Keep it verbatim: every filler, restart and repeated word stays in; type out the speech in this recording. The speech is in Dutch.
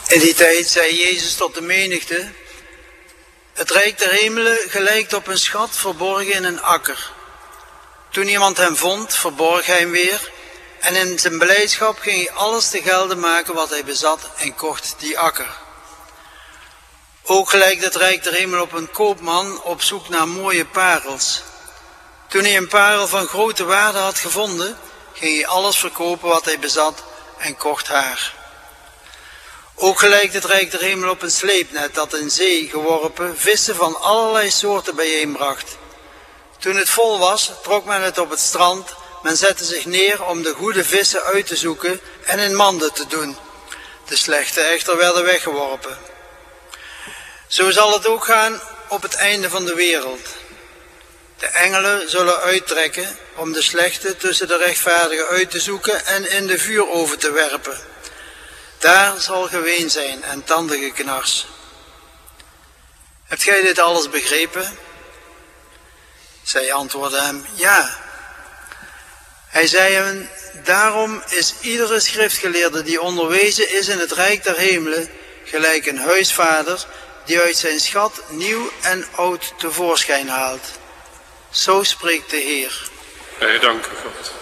In die tijd zei Jezus tot de menigte: het rijk der hemelen gelijkt op een schat verborgen in een akker. Toen iemand hem vond, verborg hij hem weer, en in zijn blijdschap ging hij alles te gelde maken wat hij bezat en kocht die akker. Ook gelijkt het rijk der hemel op een koopman op zoek naar mooie parels. Toen hij een parel van grote waarde had gevonden, ging hij alles verkopen wat hij bezat en kocht haar. Ook gelijkt het rijk der hemel op een sleepnet dat in zee geworpen vissen van allerlei soorten bijeenbracht. Toen het vol was, trok men het op het strand. Men zette zich neer om de goede vissen uit te zoeken en in manden te doen. De slechte echter werden weggeworpen. Zo zal het ook gaan op het einde van de wereld. De engelen zullen uittrekken om de slechte tussen de rechtvaardigen uit te zoeken en in de vuuroven te werpen. Daar zal geween zijn en tandengeknars. Hebt gij dit alles begrepen? Zij antwoordden hem: ja. Hij zei hen: daarom is iedere schriftgeleerde die onderwezen is in het rijk der hemelen gelijk een huisvader die uit zijn schat nieuw en oud tevoorschijn haalt. Zo spreekt de Heer. Wij danken God.